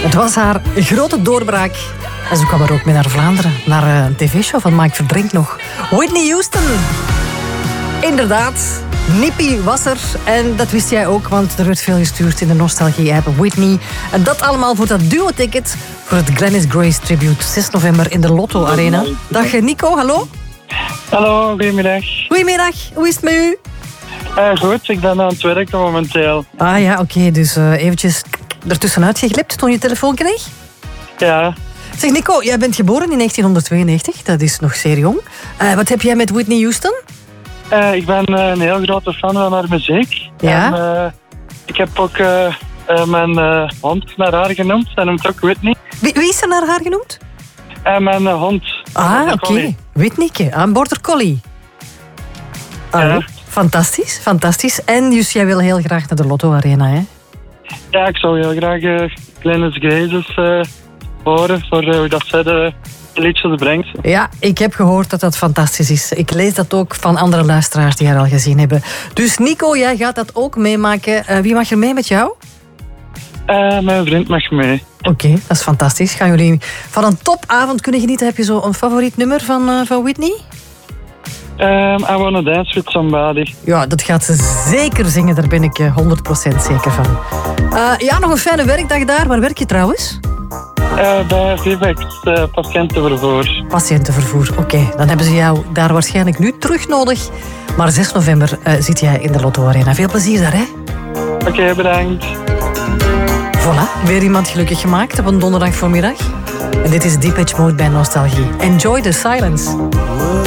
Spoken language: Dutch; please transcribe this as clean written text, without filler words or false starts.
Het was haar grote doorbraak. En ze kwam er ook mee naar Vlaanderen. Naar een tv-show van Mike Verdrink nog. Whitney Houston. Inderdaad. Nippie was er. En dat wist jij ook, want er werd veel gestuurd in de Nostalgie-app. Whitney. En dat allemaal voor dat duo-ticket voor het Glennis Grace Tribute. 6 november in de Lotto Arena. Dag Nico, hallo. Hallo, goedemiddag. Goedemiddag, hoe is het met u? Goed, ik ben aan het werken momenteel. Ah ja, oké. Dus eventjes ertussenuit geglipt toen je telefoon kreeg? Ja. Zeg Nico, jij bent geboren in 1992. Dat is nog zeer jong. Wat heb jij met Whitney Houston? Ik ben een heel grote fan van haar muziek. Ja? En, ik heb ook mijn hond naar haar genoemd. Zij noemt ook Whitney. Wie is er naar haar genoemd? Mijn hond. Ah, oké. Whitneyke, een border collie. Ja. Fantastisch, fantastisch. En dus jij wil heel graag naar de Lotto Arena, hè? Ja, ik zou heel graag Glennis Grace horen voor hoe dat zij de liedjes brengt. Ja, ik heb gehoord dat dat fantastisch is. Ik lees dat ook van andere luisteraars die haar al gezien hebben. Dus Nico, jij gaat dat ook meemaken. Wie mag er mee met jou? Mijn vriend mag mee. Oké, dat is fantastisch. Gaan jullie van een topavond kunnen genieten? Heb je zo een favoriet nummer van Whitney? I Wanna Dance With Somebody. Ja, dat gaat ze zeker zingen. Daar ben ik 100% zeker van. Ja, nog een fijne werkdag daar. Waar werk je trouwens? Bij Vivex, patiëntenvervoer. Patiëntenvervoer, oké. Dan hebben ze jou daar waarschijnlijk nu terug nodig. Maar 6 november zit jij in de Lotto Arena. Veel plezier daar, hè? Oké, bedankt. Voilà, weer iemand gelukkig gemaakt op een donderdag voormiddag. En dit is Depeche Mode bij Nostalgie. Enjoy the silence.